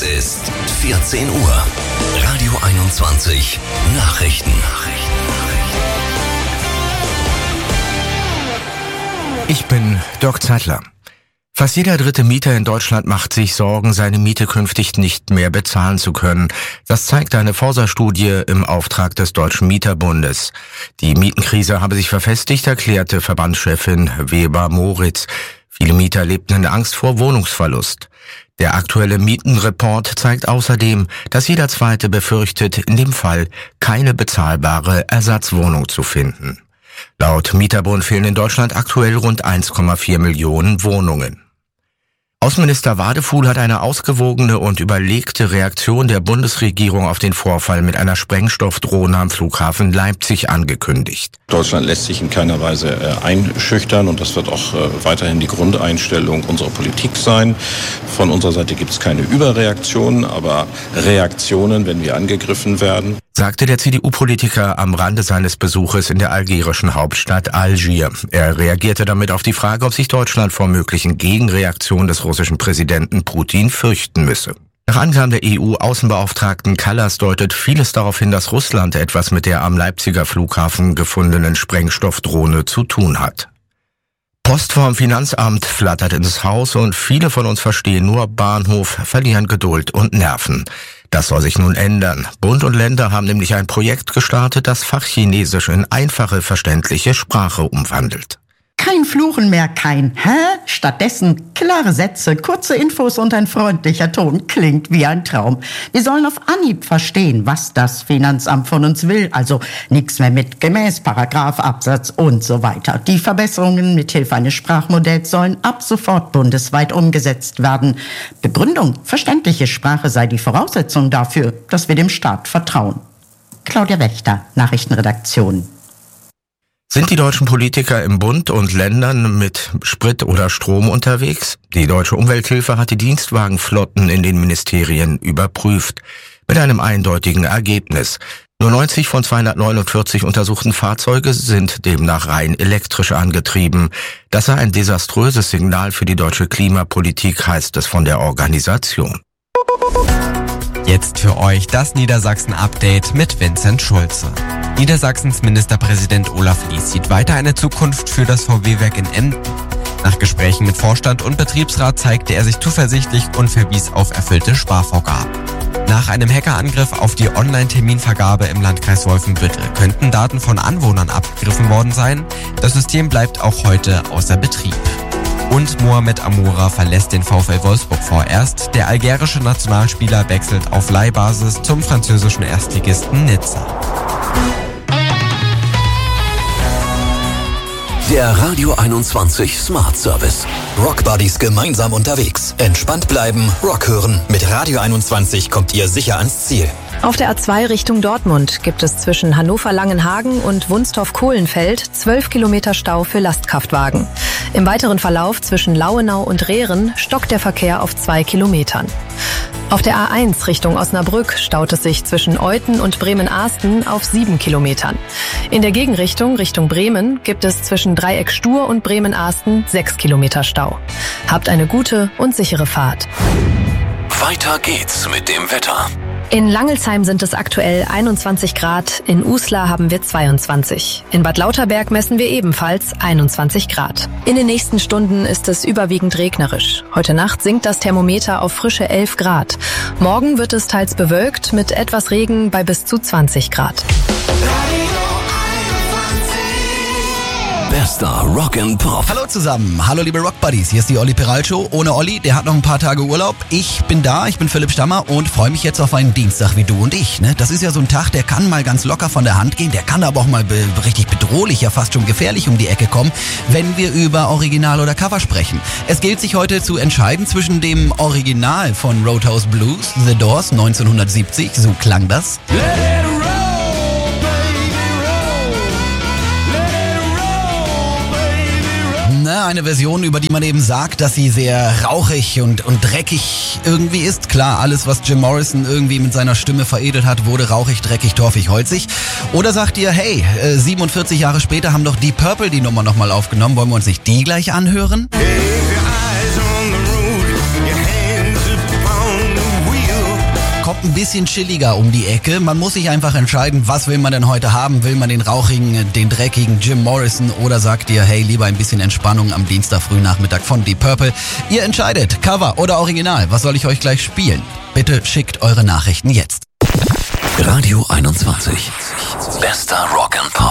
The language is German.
ist 14 Uhr. Radio 21 Nachrichten. Ich bin Dirk Zeitler. Fast jeder dritte Mieter in Deutschland macht sich Sorgen, seine Miete künftig nicht mehr bezahlen zu können. Das zeigt eine Forsa-Studie im Auftrag des Deutschen Mieterbundes. Die Mietenkrise habe sich verfestigt, erklärte Verbandschefin Weber-Moritz. Viele Mieter lebten in Angst vor Wohnungsverlust. Der aktuelle Mietenreport zeigt außerdem, dass jeder Zweite befürchtet, in dem Fall keine bezahlbare Ersatzwohnung zu finden. Laut Mieterbund fehlen in Deutschland aktuell rund 1,4 Millionen Wohnungen. Außenminister Wadefuhl hat eine ausgewogene und überlegte Reaktion der Bundesregierung auf den Vorfall mit einer Sprengstoffdrohne am Flughafen Leipzig angekündigt. Deutschland lässt sich in keiner Weise einschüchtern und das wird auch weiterhin die Grundeinstellung unserer Politik sein. Von unserer Seite gibt es keine Überreaktionen, aber Reaktionen, wenn wir angegriffen werden, sagte der CDU-Politiker am Rande seines Besuches in der algerischen Hauptstadt Algier. Er reagierte damit auf die Frage, ob sich Deutschland vor möglichen Gegenreaktionen des russischen Präsidenten Putin fürchten müsse. Nach Angaben der EU-Außenbeauftragten Kallas deutet vieles darauf hin, dass Russland etwas mit der am Leipziger Flughafen gefundenen Sprengstoffdrohne zu tun hat. Post vom Finanzamt flattert ins Haus und viele von uns verstehen nur Bahnhof, verlieren Geduld und Nerven. Das soll sich nun ändern. Bund und Länder haben nämlich ein Projekt gestartet, das Fachchinesisch in einfache, verständliche Sprache umwandelt. Kein Fluchen mehr, kein Hä? Stattdessen klare Sätze, kurze Infos und ein freundlicher Ton. Klingt wie ein Traum. Wir sollen auf Anhieb verstehen, was das Finanzamt von uns will. Also nichts mehr mit gemäß, Paragraph, Absatz und so weiter. Die Verbesserungen mithilfe eines Sprachmodells sollen ab sofort bundesweit umgesetzt werden. Begründung, verständliche Sprache sei die Voraussetzung dafür, dass wir dem Staat vertrauen. Claudia Wächter, Nachrichtenredaktion. Sind die deutschen Politiker im Bund und Ländern mit Sprit oder Strom unterwegs? Die Deutsche Umwelthilfe hat die Dienstwagenflotten in den Ministerien überprüft. Mit einem eindeutigen Ergebnis. Nur 90 von 249 untersuchten Fahrzeuge sind demnach rein elektrisch angetrieben. Das sei ein desaströses Signal für die deutsche Klimapolitik, heißt es von der Organisation. Jetzt für euch das Niedersachsen-Update mit Vincent Schulze. Niedersachsens Ministerpräsident Olaf Lies sieht weiter eine Zukunft für das VW-Werk in Emden. Nach Gesprächen mit Vorstand und Betriebsrat zeigte er sich zuversichtlich und verwies auf erfüllte Sparvorgaben. Nach einem Hackerangriff auf die Online-Terminvergabe im Landkreis Wolfenbüttel könnten Daten von Anwohnern abgegriffen worden sein. Das System bleibt auch heute außer Betrieb. Und Mohamed Amoura verlässt den VfL Wolfsburg vorerst. Der algerische Nationalspieler wechselt auf Leihbasis zum französischen Erstligisten Nizza. Der Radio 21 Smart Service. Rock Buddies gemeinsam unterwegs. Entspannt bleiben, Rock hören. Mit Radio 21 kommt ihr sicher ans Ziel. Auf der A2 Richtung Dortmund gibt es zwischen Hannover-Langenhagen und Wunstorf-Kohlenfeld 12 Kilometer Stau für Lastkraftwagen. Im weiteren Verlauf zwischen Lauenau und Rehren stockt der Verkehr auf 2 Kilometern. Auf der A1 Richtung Osnabrück staut es sich zwischen Euthen und Bremen-Ahsten auf 7 Kilometern. In der Gegenrichtung Richtung Bremen gibt es zwischen Dreieck Stur und Bremen-Ahsten 6 Kilometer Stau. Habt eine gute und sichere Fahrt. Weiter geht's mit dem Wetter. In Langelsheim sind es aktuell 21 Grad, in Uslar haben wir 22. In Bad Lauterberg messen wir ebenfalls 21 Grad. In den nächsten Stunden ist es überwiegend regnerisch. Heute Nacht sinkt das Thermometer auf frische 11 Grad. Morgen wird es teils bewölkt mit etwas Regen bei bis zu 20 Grad. Bester Rock and Pop. Hallo zusammen, hallo liebe Rock Buddies, hier ist die Olli Peral Show. Ohne Olli, der hat noch ein paar Tage Urlaub. Ich bin da, ich bin Philipp Stammer und freue mich jetzt auf einen Dienstag wie du und ich. Ne? Das ist ja so ein Tag, der kann mal ganz locker von der Hand gehen, der kann aber auch mal richtig bedrohlich, ja fast schon gefährlich um die Ecke kommen, wenn wir über Original oder Cover sprechen. Es gilt sich heute zu entscheiden zwischen dem Original von Roadhouse Blues, The Doors 1970, so klang das. Eine Version, über die man eben sagt, dass sie sehr rauchig und dreckig irgendwie ist. Klar, alles, was Jim Morrison irgendwie mit seiner Stimme veredelt hat, wurde rauchig, dreckig, torfig, holzig. Oder sagt ihr, hey, 47 Jahre später haben doch Deep Purple die Nummer nochmal aufgenommen. Wollen wir uns nicht die gleich anhören? kommt ein bisschen chilliger um die Ecke. Man muss sich einfach entscheiden, was will man denn heute haben? Will man den rauchigen, den dreckigen Jim Morrison oder sagt ihr, hey, lieber ein bisschen Entspannung am Dienstag Frühnachmittag von Deep Purple? Ihr entscheidet, Cover oder Original. Was soll ich euch gleich spielen? Bitte schickt eure Nachrichten jetzt. Radio 21. Bester Rock and Pop.